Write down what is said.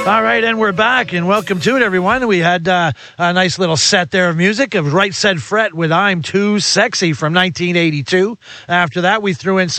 All right, and we're back, and welcome to it, everyone. We had a nice little set there of music of Right Said Fret with I'm Too Sexy from 1982. After that, we threw in